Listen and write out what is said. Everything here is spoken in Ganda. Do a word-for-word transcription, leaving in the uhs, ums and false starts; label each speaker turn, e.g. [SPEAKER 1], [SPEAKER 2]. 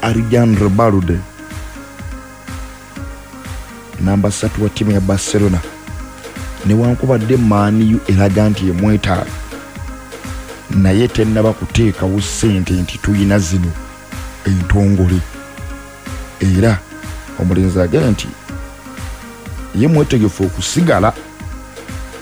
[SPEAKER 1] Alejandro Balde namba satu wa timu ya Barcelona newankubadde Man U eraga nti emwetaaga naye tennaba kuteekawo ssente nti tuyina zino entongole era omulenzi agamba nti ye mwetegefu okusigala